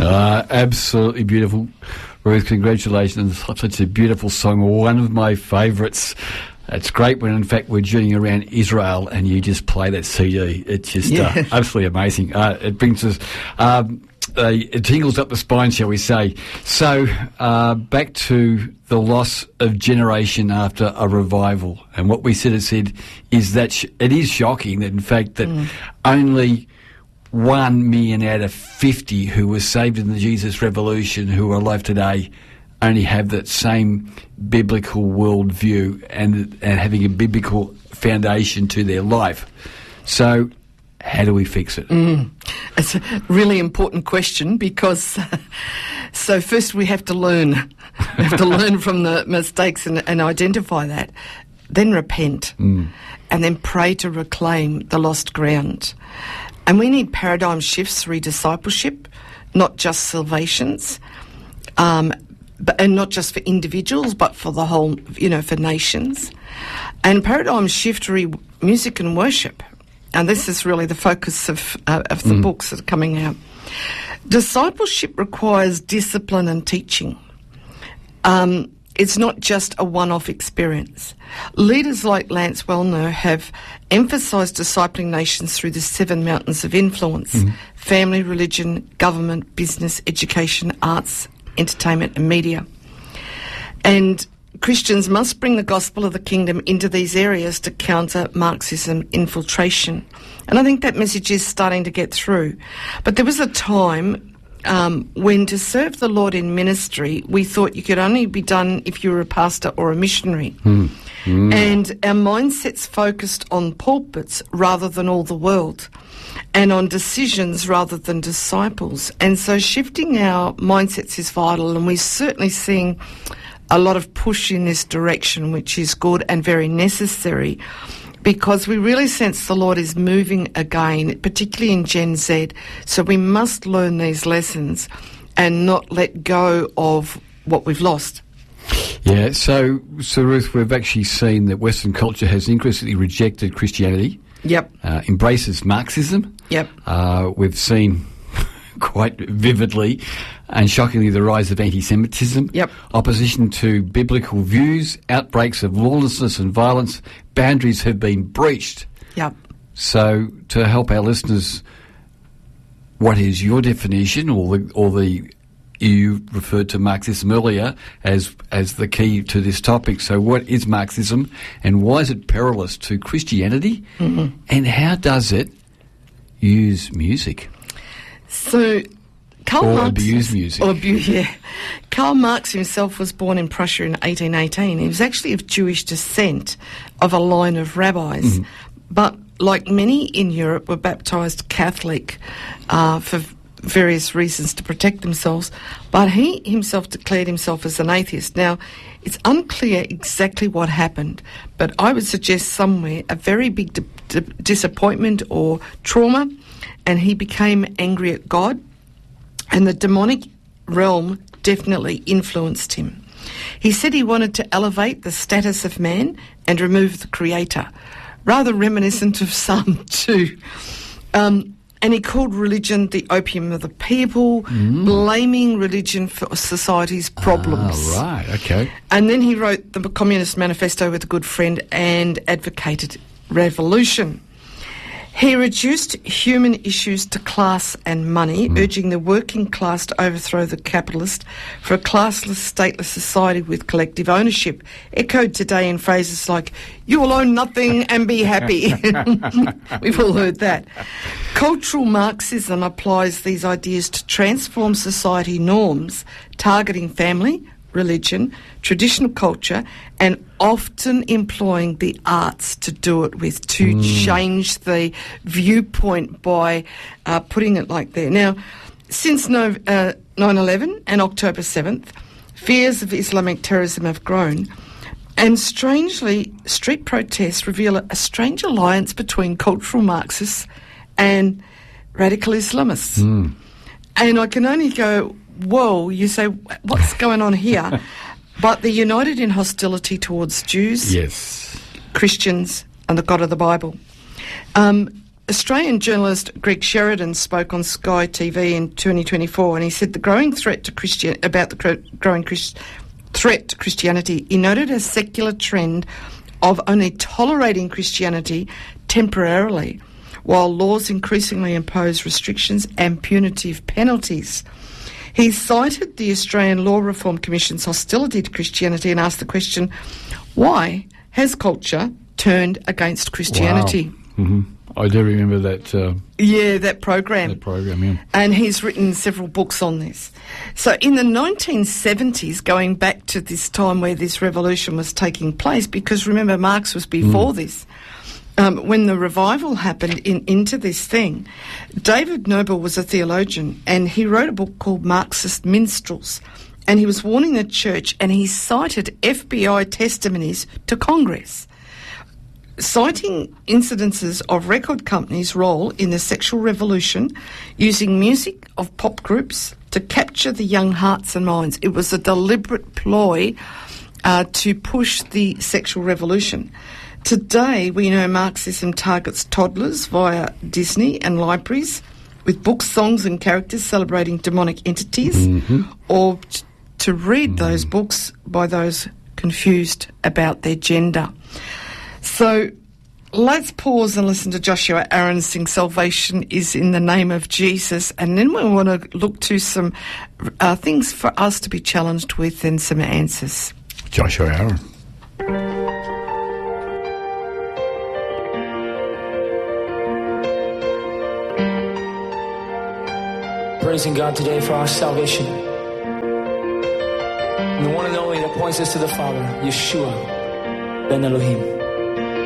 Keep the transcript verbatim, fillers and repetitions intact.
Uh, absolutely beautiful. Ruth, congratulations. Such a beautiful song, one of my favourites. It's great when, in fact, we're journeying around Israel and you just play that C D. It's just yeah. uh, absolutely amazing. Uh, it brings us... Um, uh, it tingles up the spine, shall we say. So, uh, back to the loss of generation after a revival. And what we said, said is that sh- it is shocking that, in fact, that mm. only one million out of fifty who were saved in the Jesus Revolution who are alive today only have that same biblical worldview and, and having a biblical foundation to their life. So, how do we fix it? Mm. It's a really important question because, uh, so first we have to learn. We have to learn from the mistakes and, and identify that. Then repent. Mm. And then pray to reclaim the lost ground. And we need paradigm shifts through discipleship, not just salvations, um, but, and not just for individuals, but for the whole, you know, for nations. And paradigm shift through music and worship. And this is really the focus of, uh, of the mm. books that are coming out. Discipleship requires discipline and teaching. Um, it's not just a one-off experience. Leaders like Lance Wallnau have emphasised discipling nations through the seven mountains of influence: mm. family, religion, government, business, education, arts, entertainment and media. And Christians must bring the gospel of the kingdom into these areas to counter Marxism infiltration. And I think that message is starting to get through. But there was a time um, when to serve the Lord in ministry, we thought you could only be done if you were a pastor or a missionary. Mm. Mm. And our mindsets focused on pulpits rather than all the world, and on decisions rather than disciples. And so shifting our mindsets is vital, and we're certainly seeing a lot of push in this direction, which is good and very necessary, because we really sense the Lord is moving again, particularly in Gen Z. So we must learn these lessons and not let go of what we've lost. Yeah, so, so Ruth, we've actually seen that Western culture has increasingly rejected Christianity. Yep. Uh, embraces Marxism. Yep. Uh, we've seen quite vividly and shockingly the rise of anti-Semitism, yep. opposition to biblical views, outbreaks of lawlessness and violence. Boundaries have been breached. Yep. So to help our listeners, what is your definition, or the, or the you referred to Marxism earlier as as the key to this topic. So what is Marxism, and why is it perilous to Christianity, mm-hmm. and how does it use music? So Karl or Marx, abuse music. Or abuse, yeah. Karl Marx himself was born in Prussia in eighteen eighteen. He was actually of Jewish descent, of a line of rabbis, mm. but like many in Europe were baptised Catholic uh, for various reasons to protect themselves, but he himself declared himself as an atheist. Now, it's unclear exactly what happened, but I would suggest somewhere a very big di- di- disappointment or trauma, and he became angry at God, and the demonic realm definitely influenced him. He said he wanted to elevate the status of man and remove the creator, rather reminiscent of Psalm two. Um, And he called religion the opium of the people, mm. blaming religion for society's problems. Ah, right, okay. And then he wrote the Communist Manifesto with a good friend and advocated revolution. He reduced human issues to class and money, mm. urging the working class to overthrow the capitalist for a classless, stateless society with collective ownership, echoed today in phrases like, "You will own nothing and be happy." We've all heard that. Cultural Marxism applies these ideas to transform society norms, targeting family, religion, traditional culture, and often employing the arts to do it with, to mm. change the viewpoint by uh, putting it like that. Now, since no, uh, nine eleven and October seventh, fears of Islamic terrorism have grown, and strangely, street protests reveal a, a strange alliance between cultural Marxists and radical Islamists. Mm. And I can only go, whoa, you say, what's going on here? But they're united in hostility towards Jews, yes, Christians, and the God of the Bible. Um, Australian journalist Greg Sheridan spoke on Sky T V in twenty twenty-four, and he said the growing threat to Christian about the cr- growing Christ- threat to Christianity. He noted a secular trend of only tolerating Christianity temporarily, while laws increasingly impose restrictions and punitive penalties. He cited the Australian Law Reform Commission's hostility to Christianity and asked the question, why has culture turned against Christianity? Wow. Mm-hmm. I do remember that. Uh, yeah, that program. That program, yeah. And he's written several books on this. So in the nineteen seventies, going back to this time where this revolution was taking place, because remember Marx was before mm. this, um, when the revival happened in, into this thing, David Noble was a theologian, and he wrote a book called Marxist Minstrels, and he was warning the church, and he cited F B I testimonies to Congress, citing incidences of record companies' role in the sexual revolution, using music of pop groups to capture the young hearts and minds. It was a deliberate ploy uh, to push the sexual revolution. Today, we know Marxism targets toddlers via Disney and libraries, with books, songs and characters celebrating demonic entities, mm-hmm. or t- to read mm-hmm. those books by those confused about their gender. So let's pause and listen to Joshua Aaron sing Salvation is in the Name of Jesus, and then we want to look to some uh, things for us to be challenged with and some answers. Joshua Aaron. Praising God today for our salvation. And the one and only that points us to the Father, Yeshua ben Elohim.